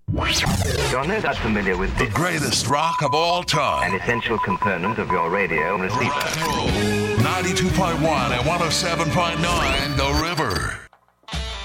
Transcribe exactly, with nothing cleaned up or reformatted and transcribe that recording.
You're no doubt familiar with The this, greatest rock of all time. an essential component of your radio receiver. Rock and roll. ninety-two point one and one oh seven point nine The River.